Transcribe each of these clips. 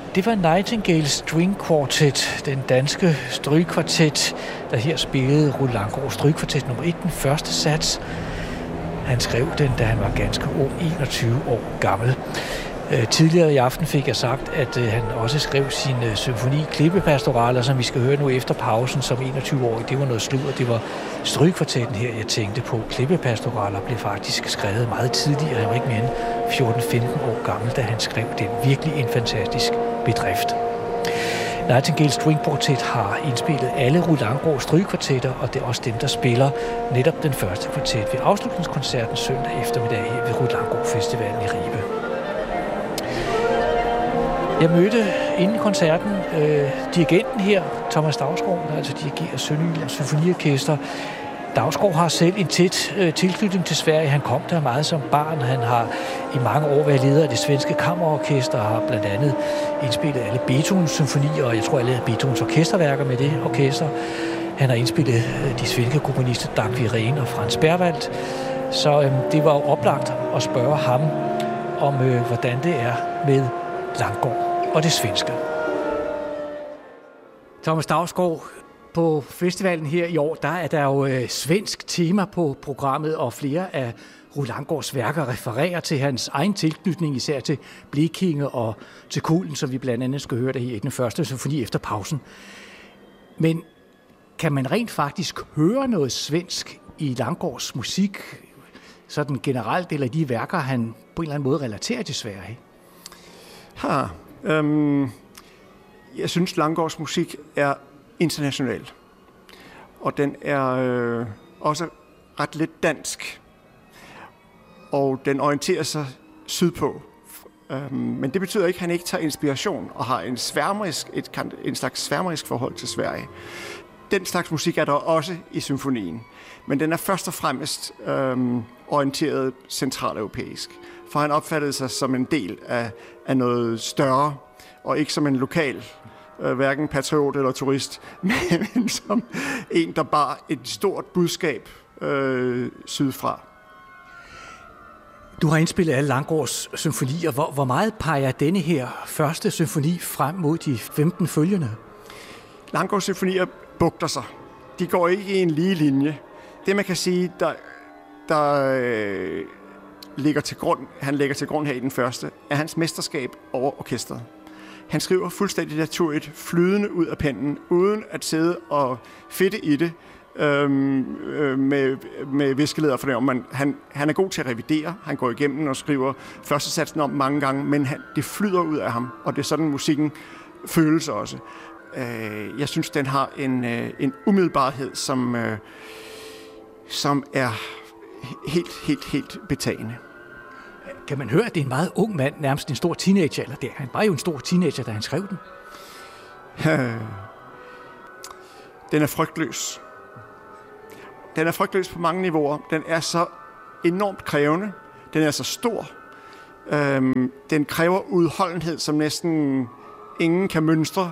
Det var Nightingale String Quartet, den danske strygekvartet, der her spillede Rued Langgaard strygekvartet nummer 1, den første sats. Han skrev den, da han var ganske ung, 21 år gammel. Tidligere i aften fik jeg sagt, at han også skrev sin symfoni Klippepastoraler, som vi skal høre nu efter pausen som 21-årig. Det var noget sludder. Det var strygekvartetten her, jeg tænkte på. Klippepastoraler blev faktisk skrevet meget tidligere. Han var ikke mere end 14-15 år gammel, da han skrev den. Virkelig en fantastisk bedrift. Nightingale String Quartet har indspillet alle Rued Langgaard strygekvartetter, og det er også dem, der spiller netop den første kvartet ved afslutningskoncerten søndag eftermiddag her ved Rued Langgaard Festivalen i Ribe. Jeg mødte inden koncerten dirigenten her, Thomas Dausgaard, der altså dirigerer Sønderjyllands Symfoniorkester. Dausgaard har selv en tæt tilknytning til Sverige. Han kom der meget som barn. Han har i mange år været leder af det svenske kammerorkester og har blandt andet indspillet alle Beethovens symfonier, og jeg tror alle Beethovens orkesterværker med det orkester. Han har indspillet de svenske komponister Dag Wirén og Franz Berwald. Så det var jo oplagt at spørge ham om, hvordan det er med Langgaard og det svenske. Thomas Dausgaard, på festivalen her i år, der er der jo svensk tema på programmet, og flere af Rued Langgaards værker refererer til hans egen tilknytning, især til Blekinge og til Kulden, som vi blandt andet skal høre det her i den første symfoni efter pausen. Men kan man rent faktisk høre noget svensk i Langgaards musik, sådan generelt, eller de værker, han på en eller anden måde relaterer til Sverige? Jeg synes, Langgaards musik er international, og den er også ret lidt dansk, og den orienterer sig sydpå. Men det betyder ikke, at han ikke tager inspiration og har en slags sværmerisk forhold til Sverige. Den slags musik er der også i symfonien, men den er først og fremmest orienteret centraleuropæisk, for han opfattede sig som en del af noget større, og ikke som en lokal, hverken patriot eller turist, men som en, der bar et stort budskab sydfra. Du har indspillet alle Langgaards symfonier. Hvor meget peger denne her første symfoni frem mod de 15 følgende? Langgaards symfonier bugter sig. De går ikke i en lige linje. Det, man kan sige, der ligger til grund, han lægger til grund her i den første, er hans mesterskab over orkestret. Han skriver fuldstændig naturligt, flydende ud af pennen, uden at sidde og fedte i det med viskeleder for det. Han er god til at revidere, han går igennem og skriver første satsen om mange gange, men det flyder ud af ham, og det er sådan, musikken føles også. Jeg synes, den har en umiddelbarhed, som er helt betagende. Kan man høre, at det er en meget ung mand, nærmest en stor teenager, eller det? Han var jo en stor teenager, da han skrev den. Den er frygtløs. Den er frygtløs på mange niveauer. Den er så enormt krævende. Den er så stor. Den kræver udholdenhed, som næsten ingen kan mønstre.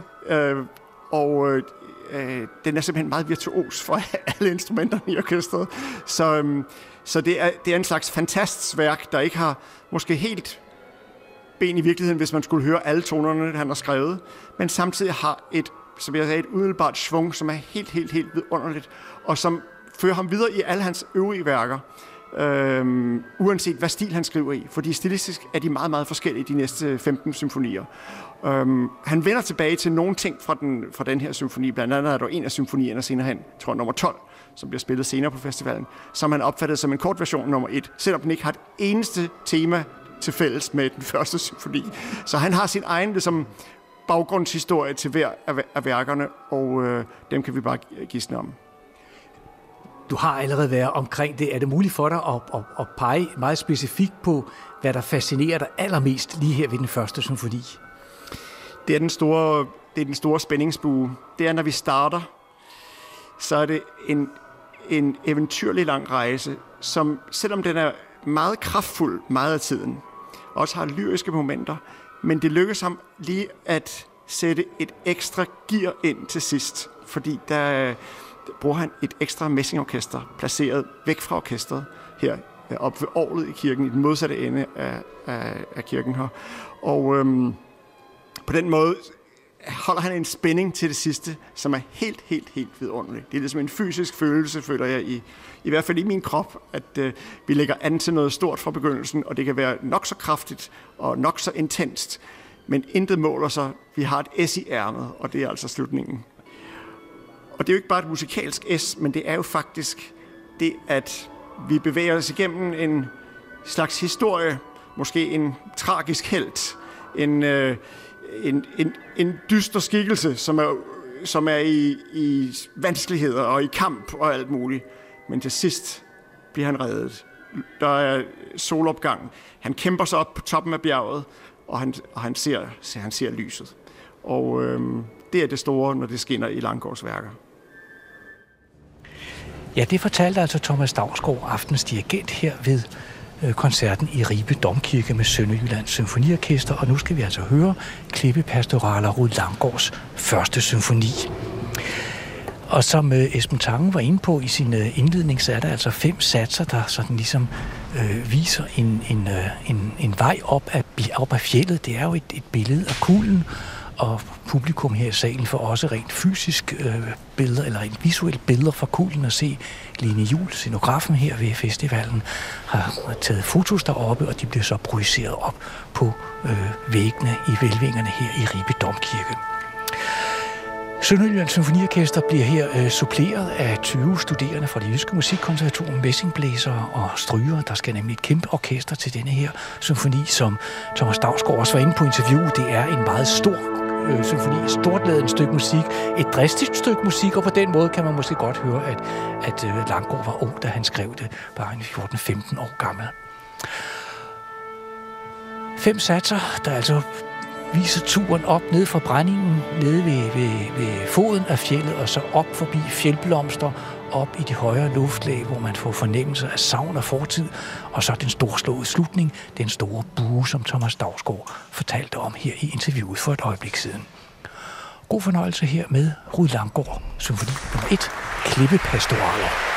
Den er simpelthen meget virtuos for alle instrumenterne i orkestret. Så det er en slags fantastisk værk, der ikke har måske helt ben i virkeligheden, hvis man skulle høre alle tonerne, han har skrevet, men samtidig har som jeg sagde, et umiddelbart svung, som er helt vidunderligt, og som fører ham videre i alle hans øvrige værker, uanset hvad stil han skriver i, fordi stilistisk er de meget, meget forskellige, de næste 15 symfonier. Han vender tilbage til nogle ting fra den her symfoni, blandt andet er der en af symfonierne senere hen, tror jeg, nummer 12, som bliver spillet senere på festivalen, som han opfattede som en kort version nummer 1, selvom den ikke har et eneste tema til fælles med den første symfoni. Så han har sin egen baggrundshistorie til hver af værkerne, og dem kan vi bare gisne om. Du har allerede været omkring det. Er det muligt for dig at pege meget specifikt på, hvad der fascinerer dig allermest lige her ved den første symfoni? Det er den store spændingsbue. Det er, når vi starter, så er det en eventyrlig lang rejse, som selvom den er meget kraftfuld meget af tiden, også har lyriske momenter, men det lykkes ham lige at sætte et ekstra gear ind til sidst, fordi der bruger han et ekstra messingorkester placeret væk fra orkestret her op ved orglet i kirken, i den modsatte ende af kirken her. Og på den måde holder han en spænding til det sidste, som er helt, helt, helt vidunderlig. Det er ligesom en fysisk følelse, føler jeg, i hvert fald i min krop, at vi lægger an til noget stort fra begyndelsen, og det kan være nok så kraftigt og nok så intenst, men intet måler sig. Vi har et S i ærmet, og det er altså slutningen. Og det er jo ikke bare et musikalsk S, men det er jo faktisk det, at vi bevæger os igennem en slags historie, måske en tragisk helt, en dyster skikkelse, som er i vanskeligheder og i kamp og alt muligt. Men til sidst bliver han reddet. Der er solopgang. Han kæmper sig op på toppen af bjerget, og han ser lyset. Og det er det store, når det skinner i Langgaards værker. Ja, det fortalte altså Thomas Dausgaard, aftens dirigent, her ved koncerten i Ribe Domkirke med Sønderjyllands Symfoniorkester, og nu skal vi altså høre Klippepastoraler Rued Langgaards første symfoni. Og som Esben Tange var inde på i sin indledning, så er der altså 5 satser, der sådan ligesom viser en vej op af fjeldet. Det er jo et billede af kulden, og publikum her i salen får også rent fysisk billeder, eller rent visuelle billeder fra kulden at se. Line Juhl, scenografen her ved festivalen, har taget fotos deroppe, og de bliver så projiceret op på væggene i hvælvingerne her i Ribe Domkirke. Sønderjyllands Symfoniorkester bliver her suppleret af 20 studerende fra det jyske musikkonservatorium, messingblæsere og strygere. Der skal nemlig et kæmpe orkester til denne her symfoni, som Thomas Dausgaard også var inde på interviewet. Det er en meget stor symfoni, et stortladet stykke musik, et dristigt stykke musik, og på den måde kan man måske godt høre, at Langgaard var ung, da han skrev det, bare en 14-15 år gammel. 5 satser, der altså viser turen op ned fra brændingen, nede ved foden af fjeldet, og så op forbi fjeldblomster, op i de højere luftlag, hvor man får fornemmelse af savn og fortid, og så den storslåede slutning, den store bue, som Thomas Dausgaard fortalte om her i interviewet for et øjeblik siden. God fornøjelse her med Rued Langgaard, symfoni nummer 1, Klippepastoraler.